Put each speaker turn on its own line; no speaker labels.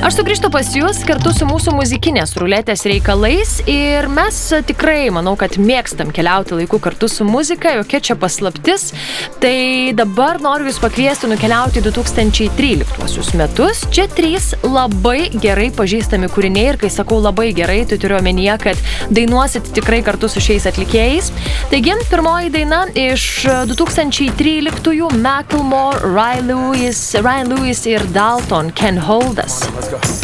Aš sugrįžtu pas jūs kartu su mūsų muzikinės ruletės reikalais ir mes tikrai, manau, kad mėgstam keliauti laiku kartu su muzika, jokia čia paslaptis. Tai dabar noriu jūs pakviesti nukeliauti 2013 metus. Čia 3 labai gerai pažįstami kūriniai ir kai sakau labai gerai, tai turiu omenyje, kad dainuosit tikrai kartu su šiais atlikėjais. Taigi, pirmoji daina iš 2013 Macklemore, Ryan Lewis ir Dalton, Can't Hold Us.
Let's go.